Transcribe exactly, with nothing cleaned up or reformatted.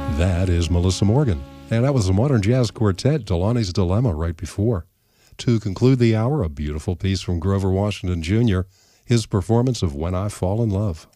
That is Melissa Morgan. And that was the Modern Jazz Quartet, Delaney's Dilemma, right before. To conclude the hour, a beautiful piece from Grover Washington Junior, his performance of When I Fall in Love.